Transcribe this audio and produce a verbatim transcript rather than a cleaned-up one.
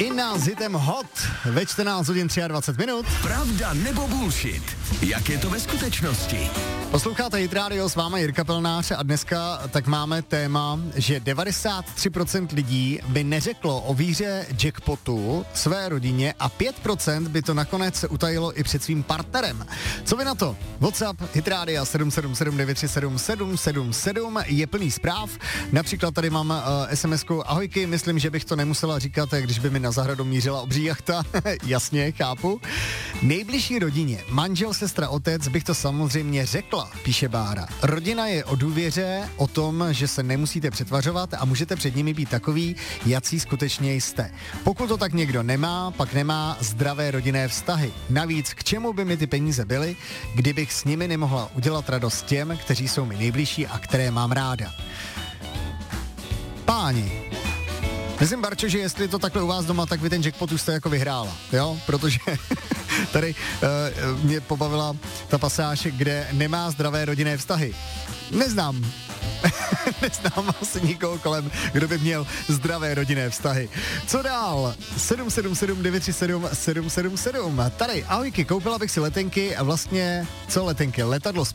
Inna s hitem Hot ve čtrnáct hodin dvacet tři minut. Pravda nebo bullshit? Jak je to ve skutečnosti? Posloucháte Hit Radio, s vámi Jirka Pelnář a dneska tak máme téma, že devadesát tři procent lidí by neřeklo o výhře jackpotu své rodině a pět procent by to nakonec utajilo i před svým partnerem. Co vy na to? WhatsApp Hit Radio sedm sedm sedm devět tři sedm sedm sedm sedm je plný zpráv. Například tady mám uh, SMSku: ahojky, myslím, že bych to nemusela říkat, když by mi na zahradu mířila obří jachta. Jasně, chápu. Nejbližší rodině, manžel, sestra, otec, bych to samozřejmě řekla, píše Bára. Rodina je o důvěře, o tom, že se nemusíte přetvařovat a můžete před nimi být takový, jací skutečně jste. Pokud to tak někdo nemá, pak nemá zdravé rodinné vztahy. Navíc, k čemu by mi ty peníze byly, kdybych s nimi nemohla udělat radost těm, kteří jsou mi nejbližší a které mám ráda. Páni, myslím, Barčo, že jestli to takhle u vás doma, tak vy ten jackpot už jste jako vyhrála, jo? Protože tady uh, mě pobavila ta pasáž, kde nemá zdravé rodinné vztahy. Neznám. Neznám asi nikoho kolem, kdo by měl zdravé rodinné vztahy. Co dál? sedm sedm sedm devět tři sedm sedm sedm sedm. Tady, ahojky, koupila bych si letenky a vlastně, co letenky? Letadlo z